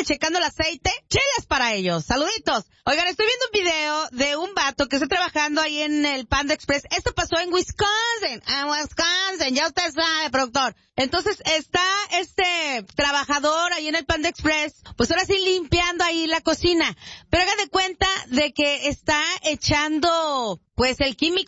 checando el aceite, chelas para ellos. Saluditos. Oigan, estoy viendo un video de un vato que está trabajando ahí en el Panda Express. Esto pasó en Wisconsin. Ya usted sabe, productor. Entonces está este trabajador ahí en el Panda Express, pues ahora sí limpiando ahí la cocina. Pero haga de cuenta de que está echando pues el químico